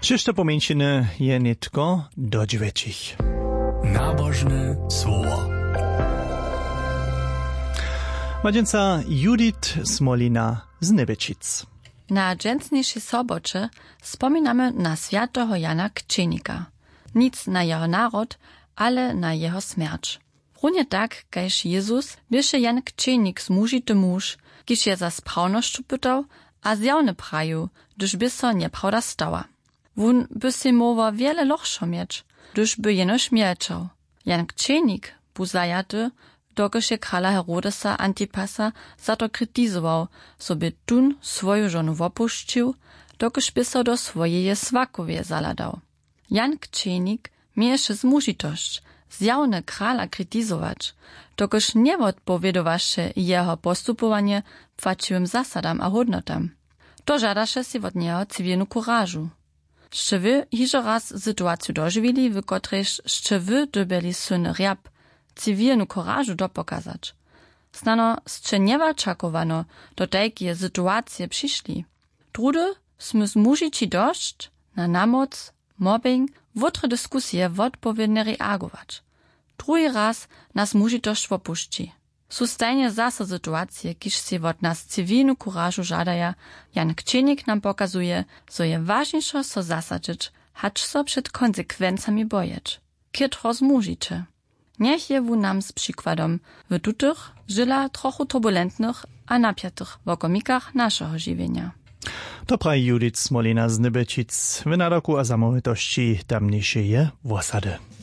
Czyste pomięciny je nitko do 9. Nabożne słowo. Madzieńca Judith Smolina z Nebecic. Na dżęsniejszej sobocie wspominamy na świętego Jana Kczenika. Nic na jego naród, ale na jego śmierć. Równie tak, kajż Jezus, bysze Jan Kczenik zmužity muž, kiż je za sprawnościu pytał, a zjawne praju, gdyż by so nieprawda stała. Wun by się mowa wiele lochszo mieć, gdyż by jenoś milczał. Jan Kczenik był zajaty, dokoż je krala Herodesa Antipasa za to krytyzował, sobie tun swoją żonę opuścił, dokoż by so do swojej swakowie zaladał. Jan Kczenik miеше zmužitość, zjawne krala krytyzować, dokoż nie odpowiedowaše jeho postupowanie płaciwym zasadam a hodnotam. To żadaše si od niego cywilnu kurażu. Szcze wy hižo raz sytuaciju dożywili, w kotrež szcze wy dobili syn Rjab cywilnu kurażu dopokazać. Znano szcze niewalczakowano do tajkie sytuacje przyszli. Trudy smy zmužići dość na namoc, mobbing, wotre dyskusje odpowiednie reagować. Drugi raz nas mužitość opuści. Su stajnie zase sytuacje, kiż si od nas cywilnu kurażu żadaja, Jan Kczenik nam pokazuje, so je ważniejsze so zasadzić, hacz so przed konsekwencjami bojeć. Kietro zmužicie. Niech je wu nam z przykładom w tutych, żyla trochu turbulentnych a napiętych wokomikach naszego żywienia. To prawi Judith Smolina z Nebecic w naroku a zamówitości tamniejszej osady.